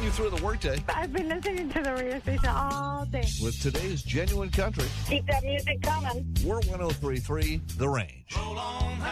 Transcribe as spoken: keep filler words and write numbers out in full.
you through the workday I've been listening to the radio station all day. with today's genuine country. Keep that music coming. We're one oh three point three The Range. Roll on.